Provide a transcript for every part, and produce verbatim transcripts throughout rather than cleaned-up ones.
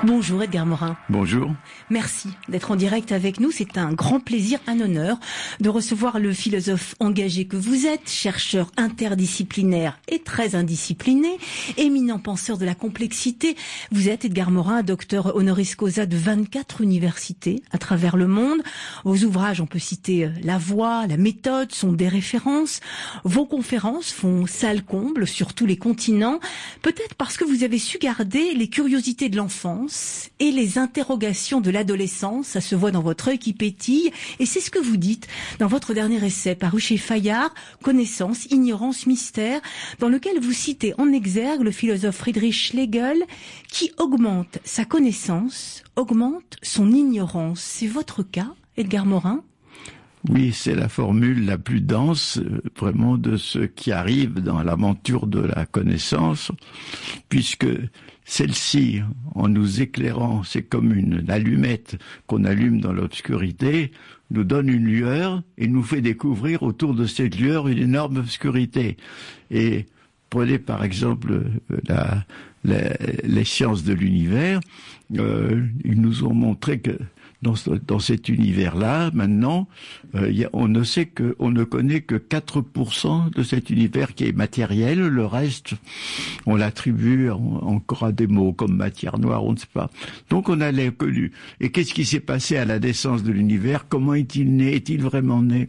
Bonjour Edgar Morin. Bonjour. Merci d'être en direct avec nous. C'est un grand plaisir, un honneur de recevoir le philosophe engagé que vous êtes, chercheur interdisciplinaire et très indiscipliné, éminent penseur de la complexité. Vous êtes Edgar Morin, docteur honoris causa de vingt-quatre universités à travers le monde. Vos ouvrages, on peut citer La Voix, La Méthode, sont des références. Vos conférences font salle comble sur tous les continents. Peut-être parce que vous avez su garder les curiosités de l'enfance et les interrogations de l'adolescence. Ça se voit dans votre œil qui pétille, et c'est ce que vous dites dans votre dernier essai paru chez Fayard, Connaissance, ignorance, mystère, dans lequel vous citez en exergue le philosophe Friedrich Schlegel, qui augmente sa connaissance, augmente son ignorance. C'est votre cas, Edgar Morin? Oui, c'est la formule la plus dense, vraiment, de ce qui arrive dans l'aventure de la connaissance, puisque celle-ci, en nous éclairant, c'est comme une allumette qu'on allume dans l'obscurité, nous donne une lueur et nous fait découvrir autour de cette lueur une énorme obscurité. Et prenez par exemple la, la, les sciences de l'univers, euh, ils nous ont montré que Dans, ce, dans cet univers-là, maintenant, euh, y a, on ne sait que, on ne connaît que quatre pour cent de cet univers qui est matériel. Le reste, on l'attribue en, encore à des mots comme matière noire, on ne sait pas. Donc on a l'inconnu. Et qu'est-ce qui s'est passé à la naissance de l'univers? Comment est-il né? Est-il vraiment né?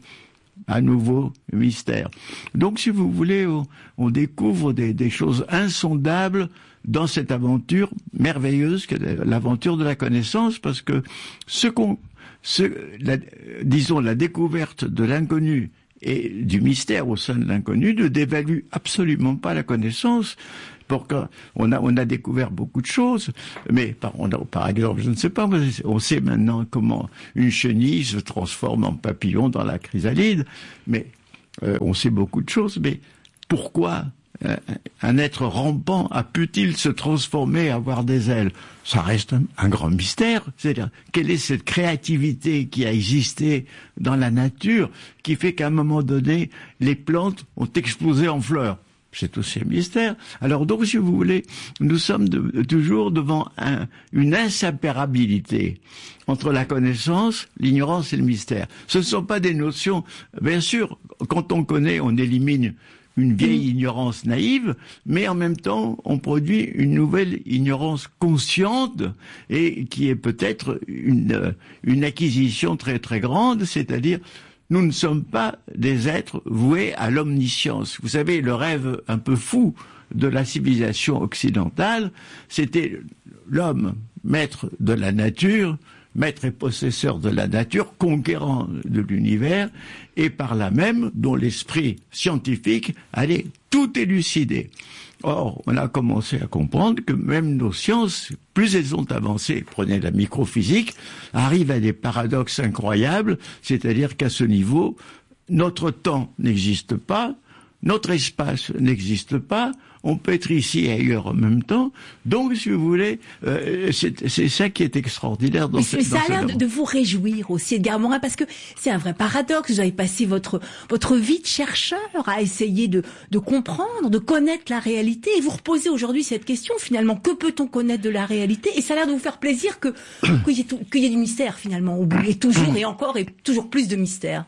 À nouveau, mystère. Donc, si vous voulez, on, on découvre des, des choses insondables dans cette aventure merveilleuse qu'est l'aventure de la connaissance, parce que ce qu'on, ce, la, disons, la découverte de l'inconnu et du mystère au sein de l'inconnu ne dévalue absolument pas la connaissance. Pour que, on a, on a découvert beaucoup de choses, mais par, on a, par exemple, je ne sais pas, on sait maintenant comment une chenille se transforme en papillon dans la chrysalide, mais euh, on sait beaucoup de choses, mais pourquoi euh, un être rampant a pu-t-il se transformer, avoir des ailes? Ça reste un, un grand mystère. C'est-à-dire, quelle est cette créativité qui a existé dans la nature, qui fait qu'à un moment donné, les plantes ont explosé en fleurs? C'est aussi un mystère. Alors donc, si vous voulez, nous sommes de, toujours devant un, une inséparabilité entre la connaissance, l'ignorance et le mystère. Ce ne sont pas des notions. Bien sûr, quand on connaît, on élimine une vieille ignorance naïve, mais en même temps, on produit une nouvelle ignorance consciente et qui est peut-être une, une acquisition très très grande, c'est-à-dire nous ne sommes pas des êtres voués à l'omniscience. Vous savez, le rêve un peu fou de la civilisation occidentale, c'était l'homme, maître de la nature, maître et possesseur de la nature, conquérant de l'univers, et par là même, dont l'esprit scientifique allait tout élucider. Or, on a commencé à comprendre que même nos sciences, plus elles ont avancé, prenez la microphysique, arrivent à des paradoxes incroyables, c'est-à-dire qu'à ce niveau, notre temps n'existe pas, notre espace n'existe pas, on peut être ici et ailleurs en même temps. Donc, si vous voulez, euh, c'est, c'est ça qui est extraordinaire dans ce Mais ça a l'air de, de vous réjouir aussi, Edgar Morin, parce que c'est un vrai paradoxe. Vous avez passé votre votre vie de chercheur à essayer de de comprendre, de connaître la réalité, et vous reposez aujourd'hui cette question finalement: que peut-on connaître de la réalité? Et ça a l'air de vous faire plaisir que qu'il y ait, tout, qu'il y ait du mystère finalement au bout, et toujours et encore et toujours plus de mystère.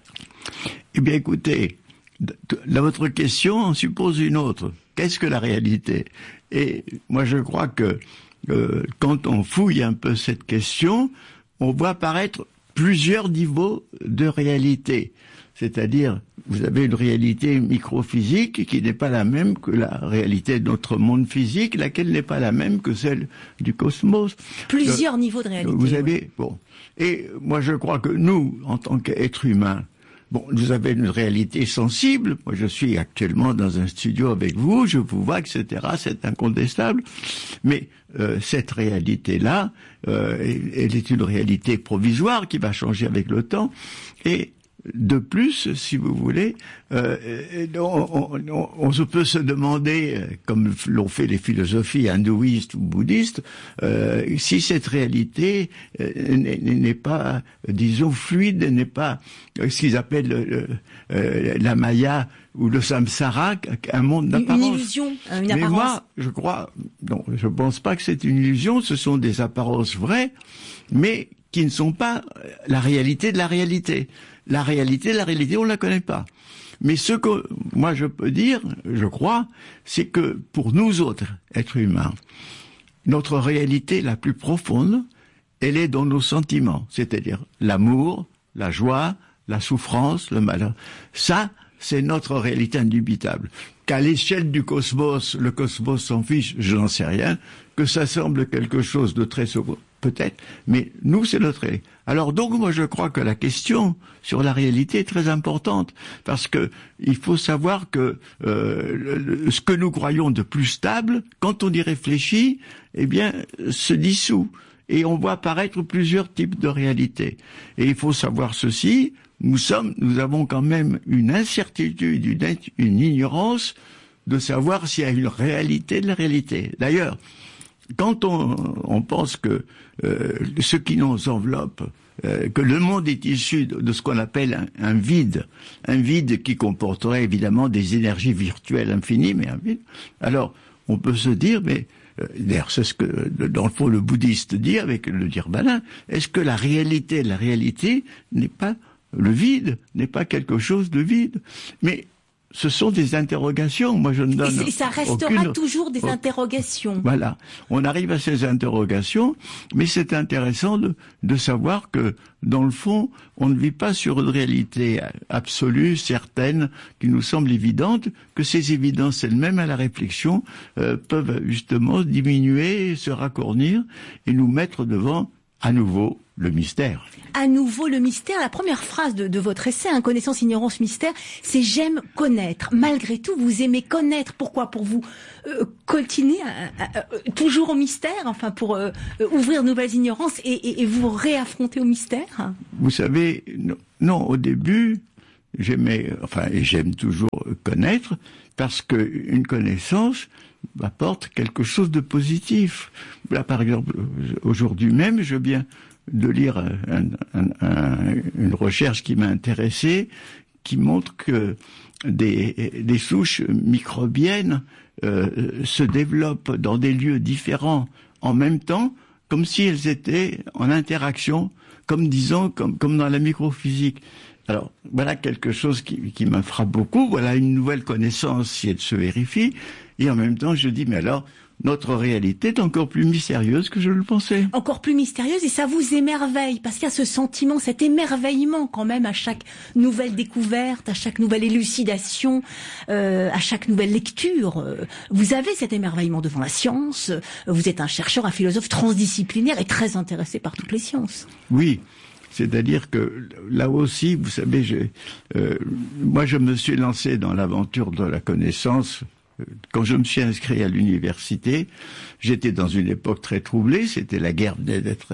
Eh bien, écoutez, là, votre question en suppose une autre. Qu'est-ce que la réalité? Et moi, je crois que euh, quand on fouille un peu cette question, on voit apparaître plusieurs niveaux de réalité. C'est-à-dire, vous avez une réalité microphysique qui n'est pas la même que la réalité de notre monde physique, laquelle n'est pas la même que celle du cosmos. Plusieurs euh, niveaux de réalité. Vous avez, bon. Et moi, je crois que nous, en tant qu'êtres humains, bon, vous avez une réalité sensible. Moi, je suis actuellement dans un studio avec vous, je vous vois, et cetera. C'est incontestable. Mais euh, cette réalité-là, euh, elle est une réalité provisoire qui va changer avec le temps. Et de plus, si vous voulez, euh, on, on, on, on peut se demander, comme l'ont fait les philosophies hindouistes ou bouddhistes, euh, si cette réalité euh, n'est pas, disons, fluide, n'est pas ce qu'ils appellent euh, la maya ou le samsara, un monde d'apparence. Une illusion, une apparence. Mais moi, je crois, non, je pense pas que c'est une illusion, ce sont des apparences vraies, mais qui ne sont pas la réalité de la réalité. La réalité de la réalité, on la connaît pas. Mais ce que moi je peux dire, je crois, c'est que pour nous autres, êtres humains, notre réalité la plus profonde, elle est dans nos sentiments, c'est-à-dire l'amour, la joie, la souffrance, le malheur. Ça, c'est notre réalité indubitable. Qu'à l'échelle du cosmos, le cosmos s'en fiche, je n'en sais rien, que ça semble quelque chose de très second, peut-être, mais nous, c'est notre réalité. Alors donc, moi, je crois que la question sur la réalité est très importante, parce que il faut savoir que euh, le, ce que nous croyons de plus stable, quand on y réfléchit, eh bien, se dissout, et on voit apparaître plusieurs types de réalités. Et il faut savoir ceci, nous sommes, nous avons quand même une incertitude, une, une ignorance de savoir s'il y a une réalité de la réalité. D'ailleurs, quand on, on pense que euh, ce qui nous enveloppe, euh, que le monde est issu de, de ce qu'on appelle un, un vide, un vide qui comporterait évidemment des énergies virtuelles infinies, mais un vide, alors on peut se dire, mais euh, d'ailleurs c'est ce que dans le fond le bouddhiste dit avec le nirvana, est-ce que la réalité, la réalité n'est pas le vide, n'est pas quelque chose de vide? Mais ce sont des interrogations. Moi, je ne donne Et ça restera aucune... toujours des interrogations. Voilà. On arrive à ces interrogations, mais c'est intéressant de, de savoir que, dans le fond, on ne vit pas sur une réalité absolue, certaine, qui nous semble évidente, que ces évidences elles-mêmes à la réflexion euh, peuvent justement diminuer, se raccourcir et nous mettre devant, à nouveau, le mystère. À nouveau le mystère. La première phrase de, de votre essai, hein, Connaissance, ignorance, mystère, c'est j'aime connaître. Malgré tout, vous aimez connaître. Pourquoi? Pour vous euh, coltiner à, à, à, toujours au mystère, enfin pour euh, ouvrir de nouvelles ignorances et, et, et vous réaffronter au mystère. Vous savez, non, non au début, j'aimais, enfin, et j'aime toujours connaître, parce que une connaissance apporte quelque chose de positif. Là, par exemple, aujourd'hui même, je viens de lire un, un, un, une recherche qui m'a intéressé, qui montre que des, des souches microbiennes euh, se développent dans des lieux différents en même temps, comme si elles étaient en interaction, comme disons, comme, comme dans la microphysique. Alors, voilà quelque chose qui, qui me frappe beaucoup, voilà une nouvelle connaissance si elle se vérifie, et en même temps je dis, mais alors, notre réalité est encore plus mystérieuse que je le pensais. Encore plus mystérieuse, et ça vous émerveille, parce qu'il y a ce sentiment, cet émerveillement quand même à chaque nouvelle découverte, à chaque nouvelle élucidation, euh, à chaque nouvelle lecture. Vous avez cet émerveillement devant la science, vous êtes un chercheur, un philosophe transdisciplinaire et très intéressé par toutes les sciences. Oui. C'est-à-dire que là aussi, vous savez, j'ai, euh, moi je me suis lancé dans l'aventure de la connaissance. Quand je me suis inscrit à l'université, j'étais dans une époque très troublée, c'était la guerre venait d'être,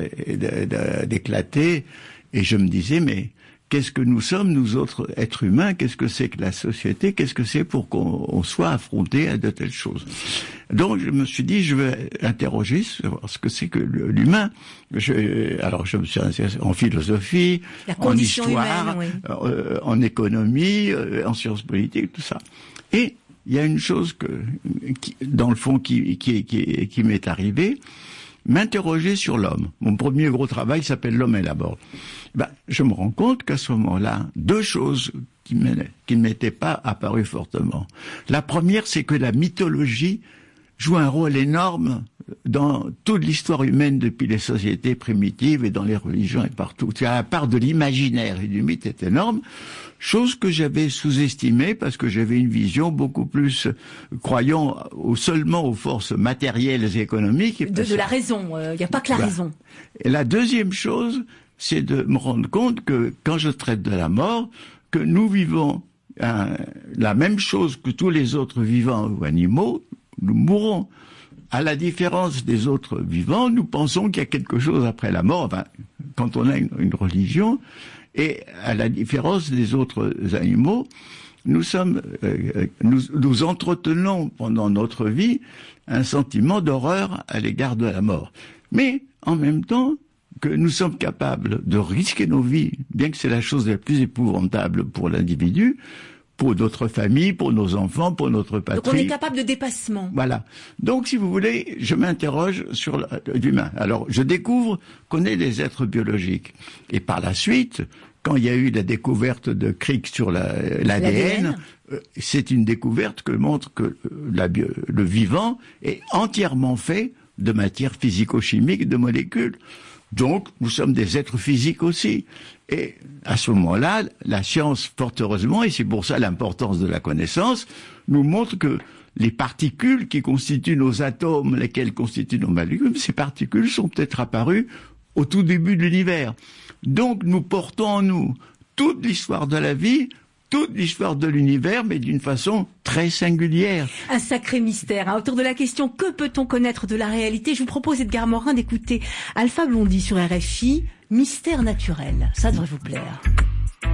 d'éclater, et je me disais, mais qu'est-ce que nous sommes, nous autres êtres humains, qu'est-ce que c'est que la société, qu'est-ce que c'est pour qu'on on soit affronté à de telles choses. Donc je me suis dit, je vais interroger sur ce que c'est que l'humain. Je, alors je me suis intéressé en philosophie, en histoire, humaine, oui. euh, en économie, euh, en sciences politiques, tout ça. Et il y a une chose que, qui, dans le fond, qui, qui, qui, qui m'est arrivée, m'interroger sur l'homme. Mon premier gros travail s'appelle L'homme et la mort. Ben, je me rends compte qu'à ce moment-là, deux choses qui, qui ne m'étaient pas apparues fortement. La première, c'est que la mythologie joue un rôle énorme dans toute l'histoire humaine depuis les sociétés primitives et dans les religions et partout. La part de l'imaginaire et du mythe est énorme, chose que j'avais sous-estimée parce que j'avais une vision beaucoup plus croyant au, seulement aux forces matérielles et économiques. Et de, de la raison, il euh, n'y a pas que la bah. raison. Et la deuxième chose, c'est de me rendre compte que quand je traite de la mort, que nous vivons hein, la même chose que tous les autres vivants ou animaux, nous mourrons. À la différence des autres vivants, nous pensons qu'il y a quelque chose après la mort. Enfin, quand on a une, une religion, Et à la différence des autres animaux, nous sommes, euh, nous, nous entretenons pendant notre vie un sentiment d'horreur à l'égard de la mort. Mais en même temps que nous sommes capables de risquer nos vies, bien que c'est la chose la plus épouvantable pour l'individu, pour notre famille, pour nos enfants, pour notre patrie. Donc on est capable de dépassement. Voilà. Donc si vous voulez, je m'interroge sur l'humain. Alors je découvre qu'on est des êtres biologiques. Et par la suite, quand il y a eu la découverte de Crick sur l'A D N, c'est une découverte que montre que la, le vivant est entièrement fait de matière physico-chimique, de molécules. Donc, nous sommes des êtres physiques aussi. Et à ce moment-là, la science, fort heureusement, et c'est pour ça l'importance de la connaissance, nous montre que les particules qui constituent nos atomes, lesquelles constituent nos molécules, ces particules sont peut-être apparues au tout début de l'univers. Donc, nous portons en nous toute l'histoire de la vie, toute l'histoire de l'univers, mais d'une façon très singulière. Un sacré mystère. Hein. Autour de la question « Que peut-on connaître de la réalité ?» Je vous propose, Edgar Morin, d'écouter Alpha Blondy sur R F I, Mystère naturel. Ça devrait vous plaire.